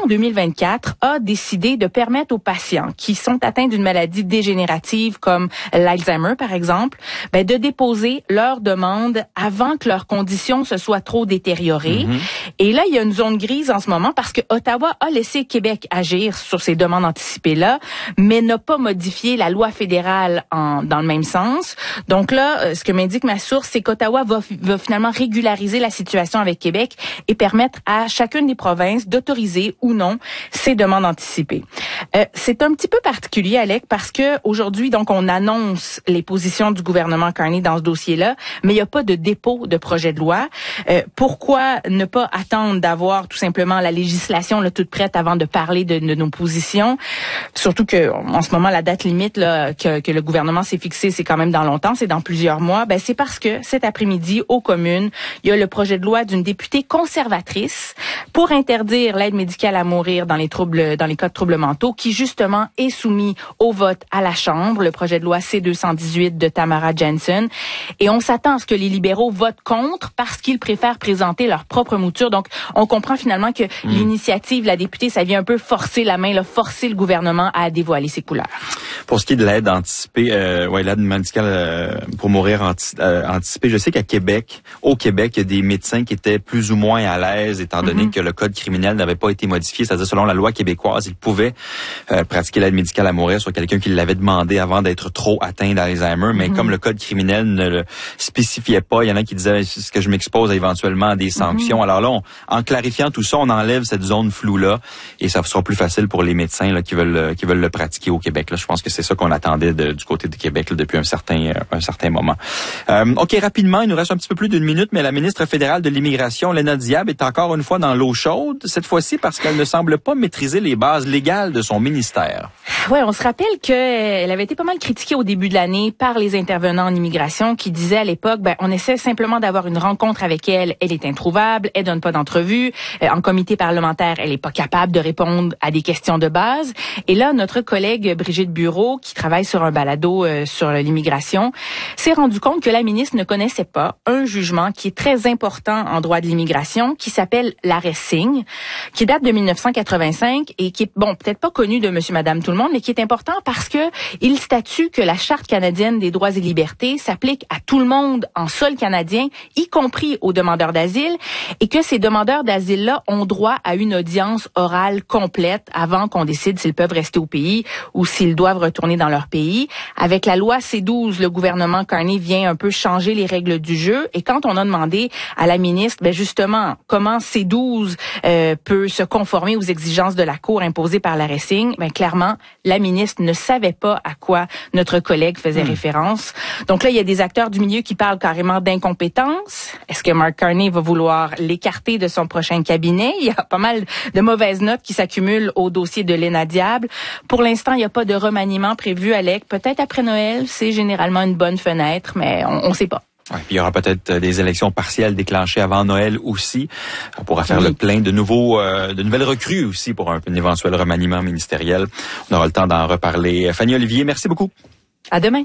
en 2024, a décidé de permettre aux patients qui sont atteints d'une maladie dégénérative comme l'Alzheimer, par exemple, de déposer leur demande avant que leur condition se soit trop détériorée. Et là, il y a une zone grise en ce moment parce que Ottawa a laissé Québec agir sur ces demandes anticipées-là, mais n'a pas modifié la loi fédérale dans le même sens. Donc là, ce que m'indique ma source, c'est qu'Ottawa va finalement régulariser la situation avec Québec et permettre à chacune des provinces d'autoriser ou non ces demandes anticipées. C'est un petit peu particulier, Alec, parce que aujourd'hui, donc, on annonce les positions du gouvernement Carney dans ce dossier-là, mais il n'y a pas de dépôt de projet de loi. Pourquoi ne pas attendre d'avoir tout simplement la législation là, toute prête avant de parler de nos positions? Surtout que en ce moment, la date limite là, que le gouvernement s'est fixée, c'est quand même dans longtemps, c'est dans plusieurs mois. C'est parce que cet après-midi, aux communes, il y a le projet de loi d'une députée conservatrice pour interdire l'aide médicale à mourir dans les cas de troubles mentaux, qui justement est soumis au vote à la Chambre, le projet de loi C-218 de Tamara Jensen. Et on s'attend à ce que les libéraux votent contre parce qu'ils préfèrent présenter leur propre mouture. Donc, on comprend finalement que l'initiative, la députée, ça vient un peu forcer la main, forcer le gouvernement à dévoiler ses couleurs. Pour ce qui est de l'aide anticipée, l'aide médicale pour mourir anticipée, je sais qu'à Québec, au Québec, il y a des médecins qui étaient plus ou moins à l'aise, étant donné que le code criminel n'avait pas été modifié. C'est-à-dire, selon la loi québécoise, ils pouvaient pratiquer l'aide médicale à mourir sur quelqu'un qui l'avait demandé avant d'être trop atteint d'Alzheimer. Mais comme le code criminel ne le spécifiait pas, il y en a qui disaient, est-ce que je m'expose éventuellement à des sanctions? Alors là, en clarifiant tout ça, on enlève cette zone floue-là et ça sera plus facile pour les médecins là, qui veulent le pratiquer au Québec. Là, je pense que c'est ça qu'on attendait du côté du Québec là, depuis un certain moment. OK, rapidement, il nous reste un petit peu plus d'une minute, mais la ministre fédérale de l'immigration, Léna Diab, est encore une fois dans l'eau chaude, cette fois-ci parce qu'elle ne semble pas maîtriser les bases légales de son ministère. Ouais, on se rappelle qu'elle avait été pas mal critiquée au début de l'année par les intervenants en immigration qui disaient à l'époque, on essaie simplement d'avoir une rencontre avec elle. Elle est introuvable, elle donne pas d'entrevue. En comité parlementaire, elle est pas capable de répondre à des questions de base. Et là, notre collègue Brigitte Bureau, qui travaille sur un balado sur l'immigration, s'est rendu compte que la ministre ne connaissait pas un jugement qui est très important en droit de l'immigration, qui s'appelle l'arrêt Singh, qui date de 1985 et qui est, peut-être pas connu de monsieur, madame, tout le monde, mais qui est important parce que il statue que la Charte canadienne des droits et libertés s'applique à tout le monde en sol canadien, y compris aux demandeurs d'asile, et que ces demandeurs d'asile-là ont droit à une audience orale complète avant qu'on décide s'ils peuvent rester au pays ou s'ils doivent retourner dans leur pays. Avec la loi C-12, le gouvernement Carney vient un peu changer les règles du jeu, et quand on a demandé à la ministre, justement, comment C-12 peut se conformer aux exigences de la Cour imposées par l'arrêt Singh, clairement, la ministre ne savait pas à quoi notre collègue faisait référence. Donc là, il y a des acteurs du milieu qui parlent carrément d'incompétence. Est-ce que Mark Carney va vouloir l'écarter de son prochain cabinet? Il y a pas mal de mauvaises notes qui s'accumulent au dossier de Léna Diab. Pour l'instant, il n'y a pas de remaniement prévu, Alec. Peut-être après Noël, c'est généralement une bonne fenêtre, mais on ne sait pas. Ouais, puis il y aura peut-être des élections partielles déclenchées avant Noël aussi. On pourra faire le plein de nouvelles recrues aussi pour un éventuel remaniement ministériel. On aura le temps d'en reparler. Fanny Olivier, merci beaucoup. À demain.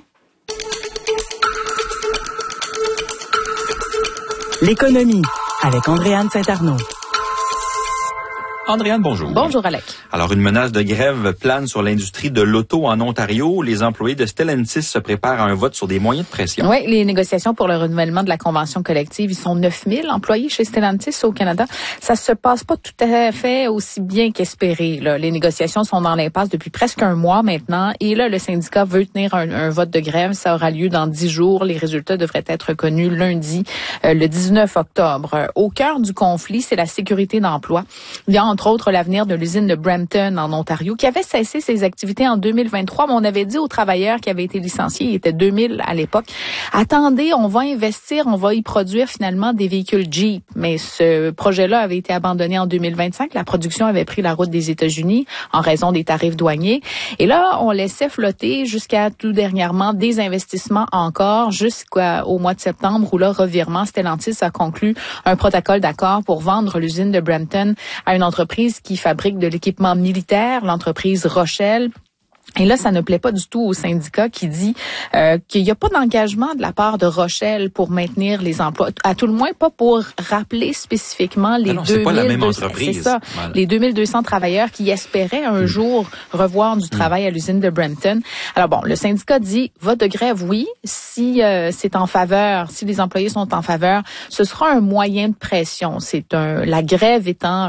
L'économie avec Andréane Saint-Arnaud. Andréane, bonjour. Bonjour, Alec. Alors, une menace de grève plane sur l'industrie de l'auto en Ontario. Les employés de Stellantis se préparent à un vote sur des moyens de pression. Oui, les négociations pour le renouvellement de la convention collective, ils sont 9000 employés chez Stellantis au Canada. Ça se passe pas tout à fait aussi bien qu'espéré. Là. Les négociations sont dans l'impasse depuis presque un mois maintenant. Et là, le syndicat veut tenir un vote de grève. Ça aura lieu dans 10 jours. Les résultats devraient être connus lundi, le 19 octobre. Au cœur du conflit, c'est la sécurité d'emploi. Il y a entre autres l'avenir de l'usine de Brampton en Ontario qui avait cessé ses activités en 2023, mais on avait dit aux travailleurs qui avaient été licenciés, il était 2000 à l'époque, attendez, on va investir, on va y produire finalement des véhicules Jeep. Mais ce projet-là avait été abandonné en 2025. La production avait pris la route des États-Unis en raison des tarifs douaniers. Et là, on laissait flotter jusqu'à tout dernièrement des investissements encore jusqu'au mois de septembre où là, revirement, Stellantis a conclu un protocole d'accord pour vendre l'usine de Brampton à une entreprise qui fabrique de l'équipement militaire, l'entreprise Rochelle. Et là, ça ne plaît pas du tout au syndicat qui dit qu'il n'y a pas d'engagement de la part de Rochelle pour maintenir les emplois. À tout le moins, pas pour rappeler spécifiquement les 2200 travailleurs qui espéraient un jour revoir du travail à l'usine de Brampton. Alors bon, le syndicat dit vote de grève, oui. Si c'est en faveur, si les employés sont en faveur, ce sera un moyen de pression. La grève étant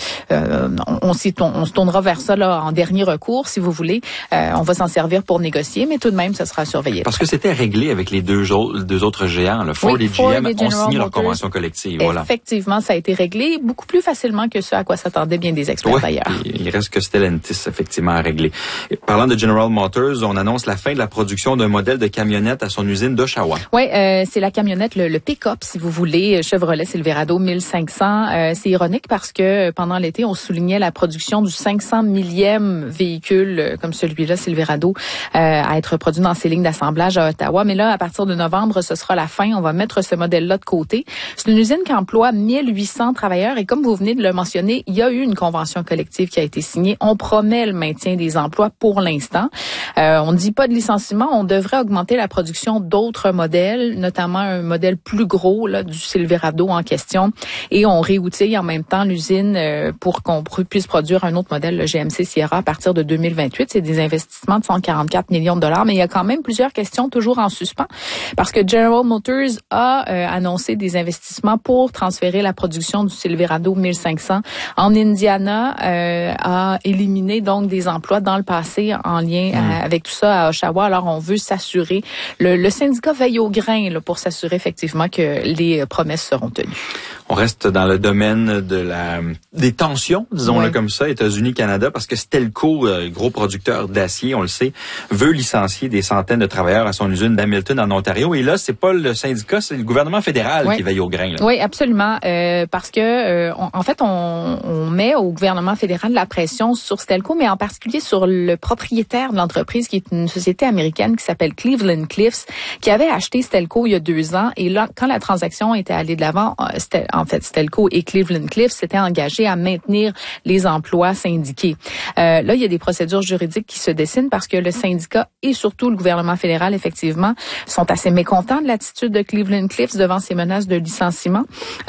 on se tournera vers ça là en dernier recours, si vous voulez. On va s'en servir pour négocier, mais tout de même, ça sera surveillé. Parce que c'était réglé avec les deux autres géants. Le Ford et GM ont signé leur convention collective. Voilà. Effectivement, ça a été réglé beaucoup plus facilement que ce à quoi s'attendaient bien des experts d'ailleurs. Il reste que Stellantis, effectivement, à régler. Et parlant de General Motors, on annonce la fin de la production d'un modèle de camionnette à son usine d'Oshawa. Oui, c'est la camionnette, le pick-up, si vous voulez, Chevrolet Silverado 1500. C'est ironique parce que pendant l'été, on soulignait la production du 500 millième véhicule comme celui-là, Silverado, à être produit dans ces lignes d'assemblage à Ottawa. Mais là, à partir de novembre, ce sera la fin. On va mettre ce modèle-là de côté. C'est une usine qui emploie 1800 travailleurs et comme vous venez de le mentionner, il y a eu une convention collective qui a été signée. On promet le maintien des emplois pour l'instant. On ne dit pas de licenciement. On devrait augmenter la production d'autres modèles, notamment un modèle plus gros là, du Silverado en question. Et on réoutille en même temps l'usine pour qu'on puisse produire un autre modèle, le GMC Sierra, à partir de 2028. C'est des investissement de 144 millions de dollars, mais il y a quand même plusieurs questions toujours en suspens parce que General Motors a annoncé des investissements pour transférer la production du Silverado 1500 en Indiana, a éliminé donc des emplois dans le passé en lien avec tout ça à Oshawa. Alors on veut s'assurer, le syndicat veille au grain là, pour s'assurer effectivement que les promesses seront tenues. On reste dans le domaine des tensions, disons-le comme ça, États-Unis-Canada, parce que Stelco, gros producteur d'acier, on le sait, veut licencier des centaines de travailleurs à son usine d'Hamilton en Ontario. Et là, c'est pas le syndicat, c'est le gouvernement fédéral qui veille au grain. Là. Oui, absolument. Parce que, en fait, on met au gouvernement fédéral la pression sur Stelco, mais en particulier sur le propriétaire de l'entreprise, qui est une société américaine qui s'appelle Cleveland-Cliffs, qui avait acheté Stelco il y a 2 ans. Et là, quand la transaction était allée de l'avant, en fait, Stelco et Cleveland-Cliffs s'étaient engagés à maintenir les emplois syndiqués. Là, il y a des procédures juridiques qui se dessinent parce que le syndicat et surtout le gouvernement fédéral, effectivement, sont assez mécontents de l'attitude de Cleveland-Cliffs devant ces menaces de licenciement.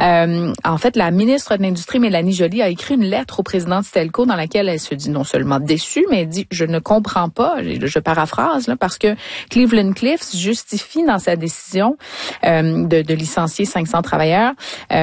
En fait, la ministre de l'Industrie, Mélanie Joly, a écrit une lettre au président de Stelco dans laquelle elle se dit non seulement déçue, mais elle dit « Je ne comprends pas », je paraphrase, là, parce que Cleveland-Cliffs justifie dans sa décision de licencier 500 travailleurs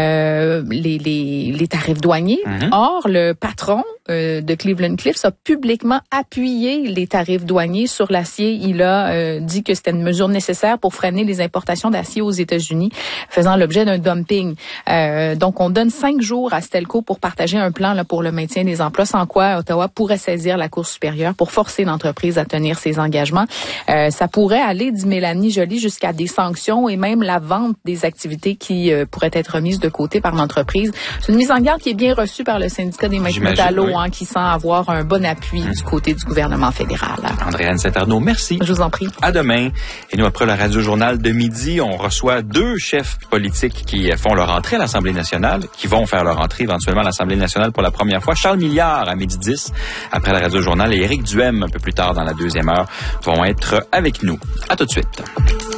les tarifs douaniers. Or, le patron de Cleveland-Cliffs a publiquement appuyé les tarifs douaniers sur l'acier. Il a dit que c'était une mesure nécessaire pour freiner les importations d'acier aux États-Unis, faisant l'objet d'un dumping. Donc, on donne 5 jours à Stelco pour partager un plan là, pour le maintien des emplois, sans quoi Ottawa pourrait saisir la Cour supérieure pour forcer l'entreprise à tenir ses engagements. Ça pourrait aller, dit Mélanie Joly, jusqu'à des sanctions et même la vente des activités qui pourraient être remises de côté par l'entreprise. C'est une mise en garde qui est bien reçue par le syndicat des maîtres métallos, qui sent avoir un bon appui du côté du gouvernement fédéral. Andréane Saint-Arnaud, merci. Je vous en prie. À demain. Et nous, après le Radio-Journal de midi, on reçoit 2 chefs politiques qui font leur entrée à l'Assemblée nationale, qui vont faire leur entrée éventuellement à l'Assemblée nationale pour la première fois. Charles Milliard à 12h10 après le Radio-Journal et Éric Duhem un peu plus tard dans la 2e heure vont être avec nous. À tout de suite.